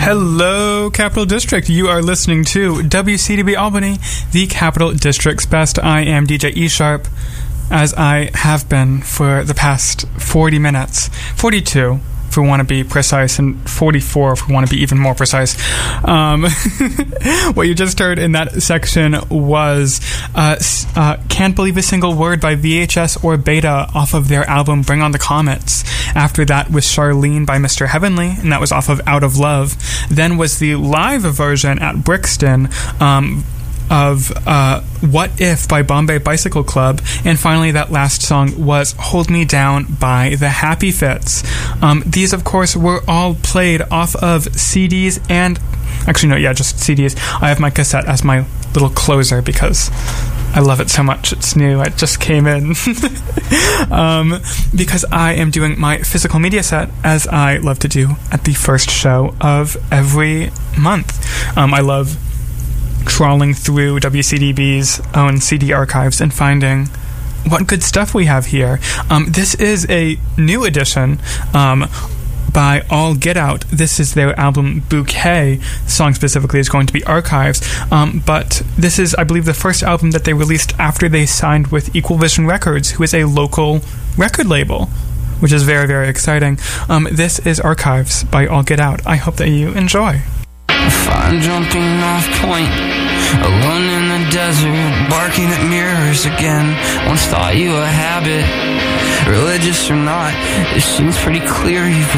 Hello, Capital District. You are listening to WCDB Albany, the Capital District's best. I am DJ E-Sharp, as I have been for the past 40 minutes. 42, if we want to be precise, and 44 if we want to be even more precise. What you just heard in that section was Can't Believe a Single Word by VHS or Beta off of their album Bring on the Comets. After that was Charlene by Mr. Heavenly, and that was off of Out of Love. Then was the live version at Brixton of What If by Bombay Bicycle Club, and finally that last song was Hold Me Down by the Happy Fits. These, of course, were all played off of CDs and... Actually, no, yeah, just CDs. I have my cassette as my little closer because I love it so much. It's new. It just came in. Because I am doing my physical media set, as I love to do at the first show of every month. I love trawling through WCDB's own CD archives and finding what good stuff we have here. This is a new edition by All Get Out. This is their album Bouquet. The song specifically is going to be Archives, but this is, I believe, the first album that they released after they signed with Equal Vision Records, who is a local record label, which is very, very exciting. This is Archives by All Get Out. I hope that you enjoy. Fine jumping off point, alone in the desert, barking at mirrors again. Once thought you a habit, religious or not, it seems pretty clear you've